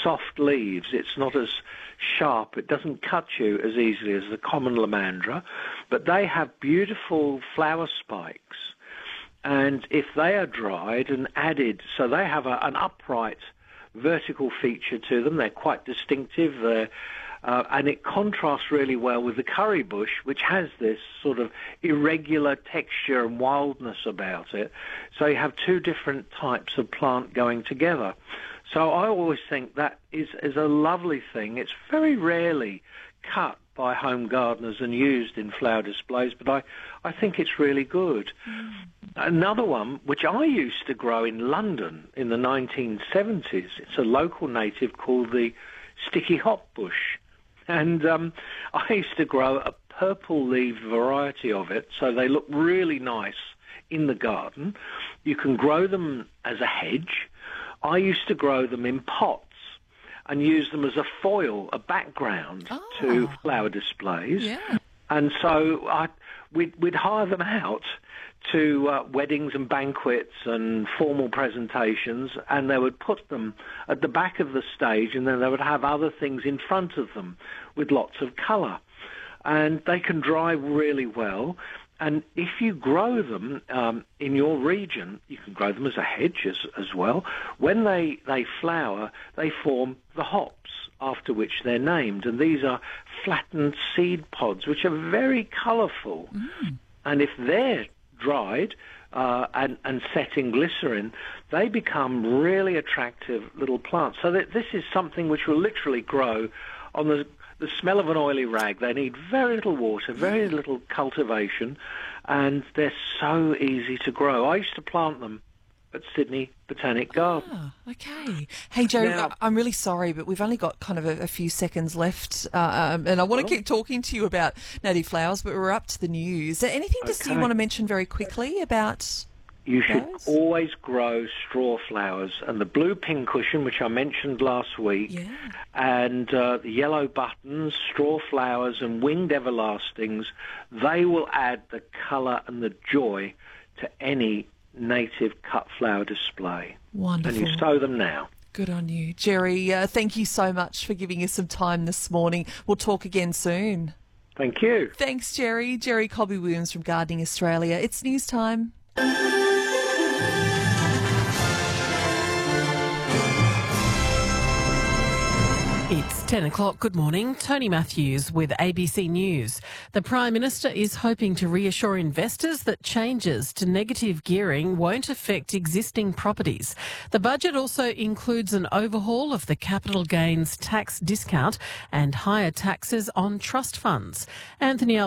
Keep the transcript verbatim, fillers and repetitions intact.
soft leaves. It's not as sharp. It doesn't cut you as easily as the common lomandra, but they have beautiful flower spikes. And if they are dried and added, so they have a, an upright vertical feature to them. They're quite distinctive, They're, uh, and it contrasts really well with the curry bush, which has this sort of irregular texture and wildness about it. So you have two different types of plant going together. So I always think that is, is a lovely thing. It's very rarely cut by home gardeners and used in flower displays, but I, I think it's really good. Mm. Another one, which I used to grow in London in the nineteen seventies, it's a local native called the sticky hop bush. And um, I used to grow a purple-leaved variety of it, so they look really nice in the garden. You can grow them as a hedge. I used to grow them in pots and use them as a foil, a background oh. to flower displays. Yeah. And so I, we'd, we'd hire them out to uh, weddings and banquets and formal presentations, and they would put them at the back of the stage, and then they would have other things in front of them with lots of colour. And they can dry really well. And if you grow them um, in your region, you can grow them as a hedge as, as well. When they, they flower, they form the hops, after which they're named. And these are flattened seed pods, which are very colourful. Mm. And if they're dried uh, and, and set in glycerin, they become really attractive little plants. So that this is something which will literally grow on the the smell of an oily rag. They need very little water, very little cultivation, and they're so easy to grow. I used to plant them at Sydney Botanic Garden. Ah, okay. Hey, Joe, now, I'm really sorry, but we've only got kind of a, a few seconds left, uh, um, and I want to keep talking to you about native flowers, but we're up to the news. Is there anything okay. just you want to mention very quickly about You should those? always grow straw flowers, and the blue pincushion, which I mentioned last week, yeah. and uh, the yellow buttons, straw flowers, and winged everlastings, they will add the colour and the joy to any native cut flower display. Wonderful. And you sow them now. Good on you. Jerry, uh, thank you so much for giving us some time this morning. We'll talk again soon. Thank you. Thanks, Jerry. Jerry Colby-Williams from Gardening Australia. It's news time. It's ten o'clock. Good morning. Tony Matthews with A B C News. The Prime Minister is hoping to reassure investors that changes to negative gearing won't affect existing properties. The budget also includes an overhaul of the capital gains tax discount and higher taxes on trust funds. Anthony